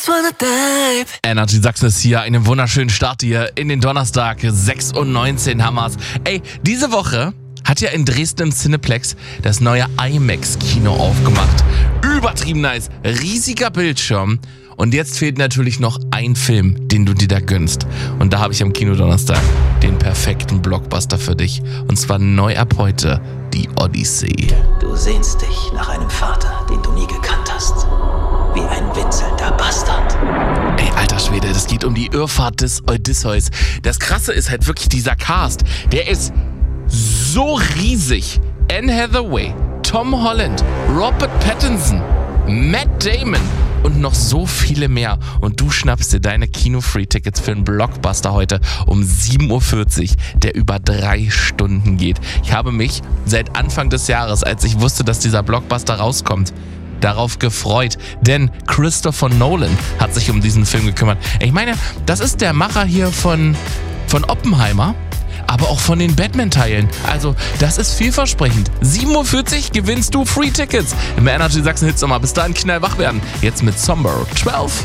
just wanna dive. Energy Sachsen ist hier, einen wunderschönen Start hier in den Donnerstag, 6:19 Hammers. Ey, diese Woche hat ja in Dresden im Cineplex das neue IMAX-Kino aufgemacht. Übertrieben nice, riesiger Bildschirm. Und jetzt fehlt natürlich noch ein Film, den du dir da gönnst. Und da habe ich am Kinodonnerstag den perfekten Blockbuster für dich. Und zwar neu ab heute, die Odyssee. Du sehnst dich nach einem Vater, den du nie gekannt hast. Wie ein winselnder Bastard. Ey, alter Schwede, das geht um die Irrfahrt des Odysseus. Das Krasse ist halt wirklich dieser Cast. Der ist so riesig. Anne Hathaway, Tom Holland, Robert Pattinson, Matt Damon und noch so viele mehr. Und du schnappst dir deine Kino-Free-Tickets für einen Blockbuster heute um 7:40 Uhr, der über 3 Stunden geht. Ich habe mich seit Anfang des Jahres, als ich wusste, dass dieser Blockbuster rauskommt, darauf gefreut, denn Christopher Nolan hat sich um diesen Film gekümmert. Ich meine, das ist der Macher hier von Oppenheimer, aber auch von den Batman-Teilen. Also, das ist vielversprechend. 7:40 Uhr gewinnst du Free Tickets im Energy Sachsen Hitsommer. Bis dahin knallwach werden. Jetzt mit Somber 12.